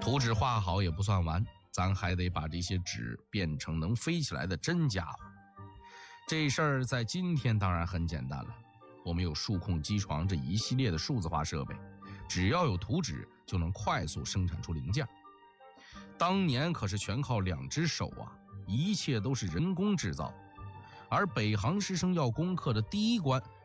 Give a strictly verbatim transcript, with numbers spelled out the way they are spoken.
图纸画好也不算完，咱还得把这些纸变成能飞起来的真家伙。这事儿在今天当然很简单了，我们有数控机床这一系列的数字化设备，只要有图纸就能快速生产出零件。当年可是全靠两只手啊，一切都是人工制造。而北航师生要攻克的第一关